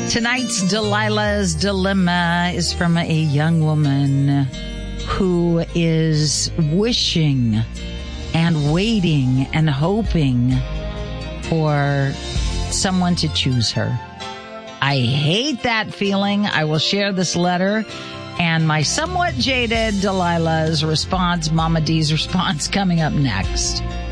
Tonight's Delilah's Dilemma is from a young woman who is wishing and waiting and hoping for someone to choose her. I hate that feeling. I will share this letter and my somewhat jaded Delilah's response, Mama D's response, coming up next.